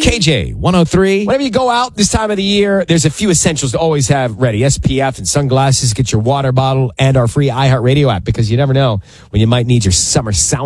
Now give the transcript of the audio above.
KJ 103. Whenever you go out this time of the year, there's a few essentials to always have ready. SPF and sunglasses. Get your water bottle and our free iHeartRadio app because you never know when you might need your summer sound